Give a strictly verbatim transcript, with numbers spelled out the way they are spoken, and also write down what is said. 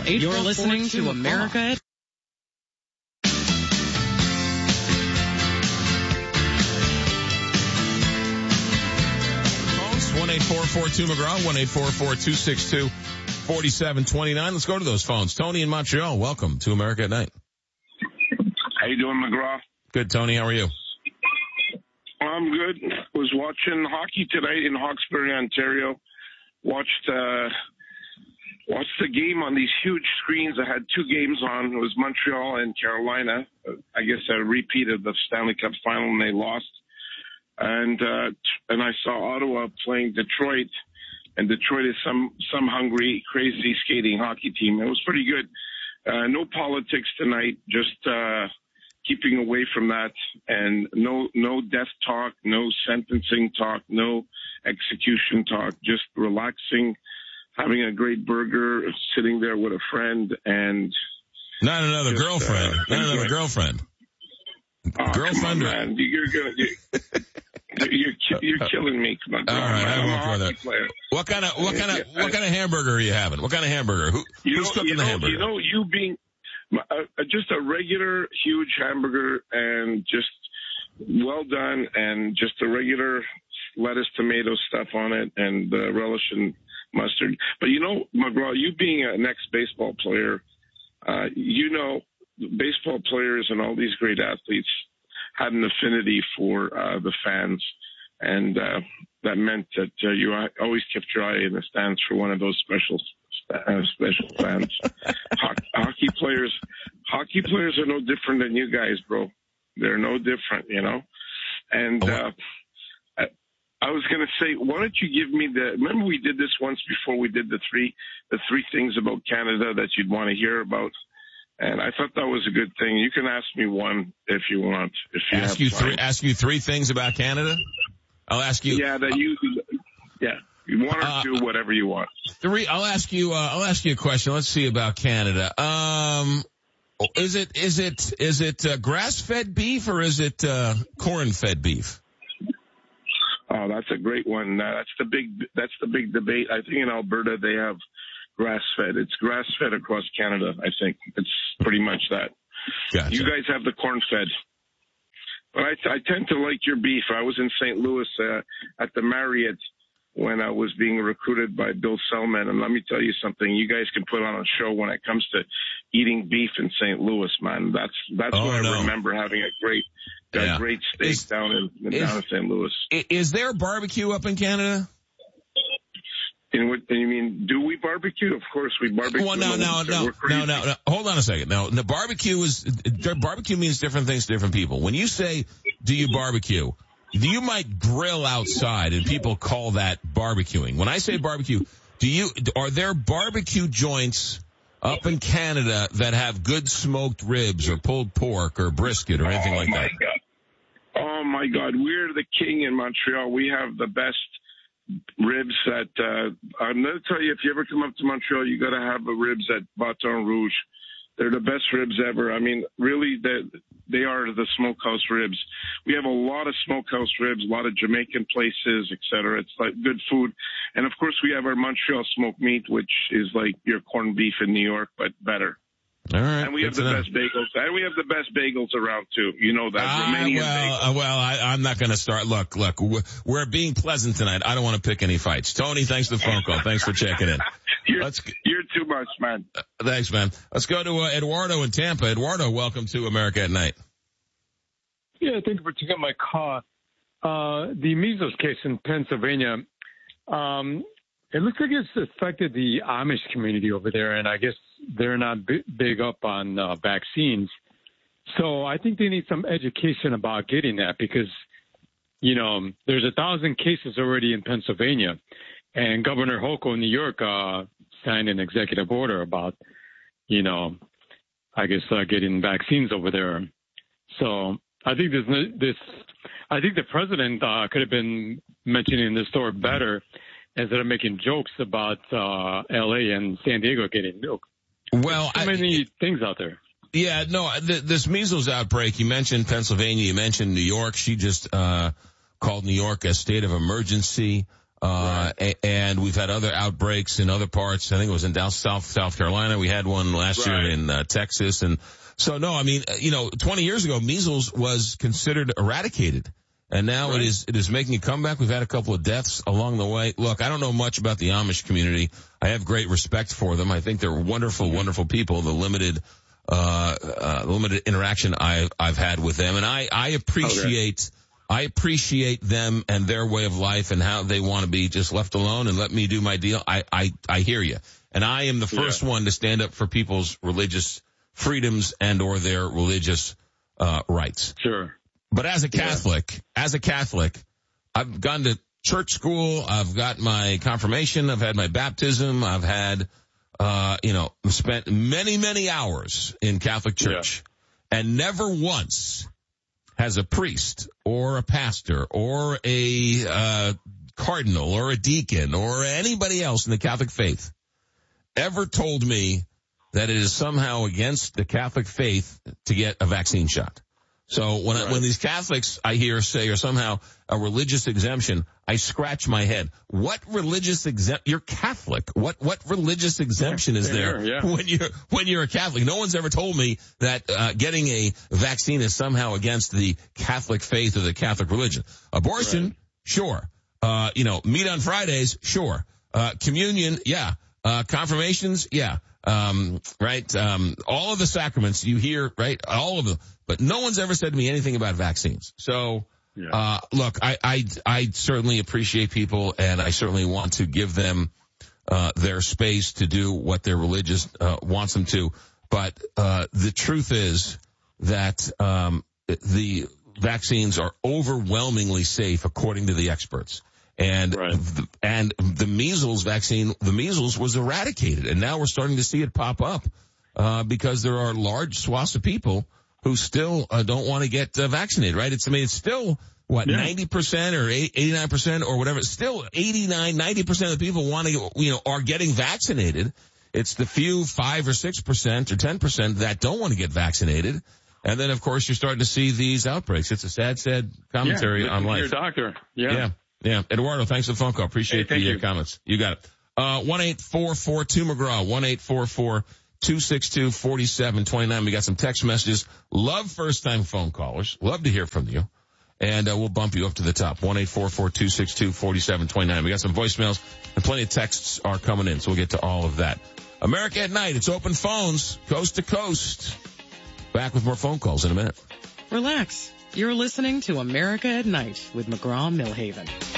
You're listening to America at one eight four four two McGraw, one eight four four two six two four seven two nine. Let's go to those phones. Tony in Montreal, welcome to America at Night. How you doing, McGraw? Good, Tony. How are you? I'm good. Was watching hockey tonight in Hawkesbury, Ontario. Watched uh, watched the game on these huge screens. I had two games on. It was Montreal and Carolina. I guess a repeat of the Stanley Cup final, and they lost. And uh, and I saw Ottawa playing Detroit, and Detroit is some some hungry, crazy skating hockey team. It was pretty good. Uh, no politics tonight, just uh, keeping away from that, and no no death talk, no sentencing talk, no execution talk. Just relaxing, having a great burger, sitting there with a friend, and not another just, girlfriend, uh, not another girlfriend. Oh, girlfriend, come on, man. You're gonna. You, You're you're killing me. Come on, all right, I'm I a won't go there. player. What kind of what kind of what kind of hamburger are you having? What kind of hamburger? Who, You who's know, cooking you the know, hamburger? You know, you being uh, just a regular huge hamburger and just well done, and just a regular lettuce, tomato stuff on it, and uh, relish and mustard. But you know, McGraw, you being an ex-baseball player, uh, you know, baseball players and all these great athletes had an affinity for uh, the fans, and uh, that meant that uh, you always kept your eye in the stands for one of those special uh, special fans. Ho- hockey players, hockey players are no different than you guys, bro. They're no different, you know. And uh, I, I was going to say, why don't you give me the? Remember we did this once before. We did the three the three things about Canada that you'd want to hear about. And I thought that was a good thing. You can ask me one if you want. If you ask have you time. three ask you three things about Canada. I'll ask you. Yeah, that you. Yeah, you want to Uh, do whatever you want. Three. I'll ask you. Uh, I'll ask you a question. Let's see about Canada. Um, is it is it is it uh, grass-fed beef or is it uh, corn-fed beef? Oh, that's a great one. Uh, that's the big. That's the big debate. I think in Alberta they have grass-fed. It's grass-fed across Canada. I think it's pretty much that. Gotcha. You guys have the corn-fed. But I, I tend to like your beef. I was in Saint Louis uh, at the Marriott when I was being recruited by Bill Selman. And let me tell you something. You guys can put on a show when it comes to eating beef in Saint Louis, man. That's that's Oh, where no. I remember having a great a Yeah. great steak Is- down in is- down in Saint Louis. I- Is there barbecue up in Canada? And what and you mean? Do we barbecue? Of course we barbecue. Well, no, in the no, winter. no, We're crazy. no, no, no. Hold on a second. Now, the barbecue is barbecue means different things to different people. When you say, "Do you barbecue?" You might grill outside, and people call that barbecuing. When I say barbecue, do you are there barbecue joints up in Canada that have good smoked ribs or pulled pork or brisket or anything oh like my that? God. Oh my God, we're the king in Montreal. We have the best ribs at, uh, I'm going to tell you, if you ever come up to Montreal, you got to have the ribs at Baton Rouge. They're the best ribs ever. I mean, really, they, they are the smokehouse ribs. We have a lot of smokehouse ribs, a lot of Jamaican places, et cetera. It's like good food. And of course, we have our Montreal smoked meat, which is like your corned beef in New York, but better. All right. And we have good the to know. best bagels. And we have the best bagels around, too. You know that. Ah, Romanian well, bagels. uh, well, I, I'm not going to start. Look, look, we're, we're being pleasant tonight. I don't want to pick any fights. Tony, thanks for the phone call. Thanks for checking in. You're, Let's, you're too much, man. uh, thanks, man. Let's go to uh, Eduardo in Tampa. Eduardo, welcome to America at Night. Yeah, thank you for taking my call. Uh, the measles case in Pennsylvania, um, it looks like it's affected the Amish community over there, and I guess they're not b- big up on uh, vaccines. So I think they need some education about getting that because, you know, there's a thousand cases already in Pennsylvania, and Governor Hochul in New York uh, signed an executive order about, you know, I guess uh, getting vaccines over there. So I think this, this I think the president uh, could have been mentioning this story better instead of making jokes about uh, L A and San Diego getting milk. Well, so I, many things out there. Yeah, no, th- this measles outbreak, you mentioned Pennsylvania, you mentioned New York. She just uh called New York a state of emergency. Uh, right. a, and we've had other outbreaks in other parts. I think it was in South, South, South Carolina. We had one last right. year in uh, Texas. And so, no, I mean, you know, twenty years ago, measles was considered eradicated. And now right. it is, it is making a comeback. We've had a couple of deaths along the way. Look, I don't know much about the Amish community. I have great respect for them. I think they're wonderful, wonderful people. The limited, uh, uh, limited interaction I, I've had with them. And I, I appreciate, okay. I appreciate them and their way of life and how they want to be just left alone and let me do my deal. I, I, I hear you. And I am the first yeah. one to stand up for people's religious freedoms and or their religious, uh, rights. Sure. But as a Catholic, yeah. as a Catholic, I've gone to church school. I've got my confirmation. I've had my baptism. I've had, uh, you know, spent many, many hours in Catholic church. Yeah. And never once has a priest or a pastor or a, uh, cardinal or a deacon or anybody else in the Catholic faith ever told me that it is somehow against the Catholic faith to get a vaccine shot. So when right. I, when these Catholics I hear say are somehow a religious exemption, I scratch my head. What religious exemption? You're Catholic. What what religious exemption yeah, is there yeah. when you're when you're a Catholic? No one's ever told me that uh, getting a vaccine is somehow against the Catholic faith or the Catholic religion. Abortion, right. sure. Uh, you know, meat on Fridays, sure. Uh, communion, yeah. Uh, confirmations, yeah. Um, right. Um, all of the sacraments you hear, right? All of them. But no one's ever said to me anything about vaccines. So, yeah. uh, look, I, I, I certainly appreciate people and I certainly want to give them, uh, their space to do what their religious, uh, wants them to. But, uh, the truth is that, um, the vaccines are overwhelmingly safe according to the experts. And, right. the, and the measles vaccine, the measles was eradicated. And now we're starting to see it pop up, uh, because there are large swaths of people who still uh, don't want to get uh, vaccinated, right? It's, I mean, it's still, what, yeah. ninety percent or eighty-nine percent or whatever. Still eighty-nine, ninety percent of the people want to, you know, are getting vaccinated. It's the few five or six percent or ten percent that don't want to get vaccinated. And then, of course, you're starting to see these outbreaks. It's a sad, sad commentary yeah, on life. Your doctor. Yeah. Yeah. Yeah. Eduardo, thanks for the phone call. Appreciate hey, the you. comments. You got it. Uh, one eight four four two McGraw, one eight four four two six two four seven two nine. We got some text messages. Love first-time phone callers. Love to hear from you. And uh, we'll bump you up to the top. one eight four four two six two four seven two nine. We got some voicemails and plenty of texts are coming in, so we'll get to all of that. America at Night. It's open phones, coast to coast. Back with more phone calls in a minute. Relax. You're listening to America at Night with McGraw-Milhaven.